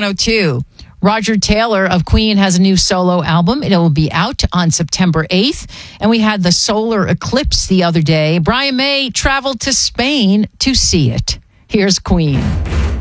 102. Roger Taylor of Queen has a new solo album. It will be out on September 8th. And we had the solar eclipse the other day. Brian May traveled to Spain to see it. Here's Queen.